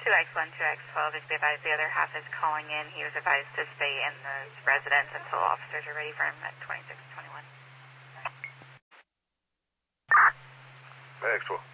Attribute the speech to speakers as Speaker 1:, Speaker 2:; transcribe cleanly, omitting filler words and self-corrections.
Speaker 1: 2X1, 2X12 is be advised the other half is calling in. He was advised to stay in the residence until officers are ready for him at 2621.
Speaker 2: 2X12.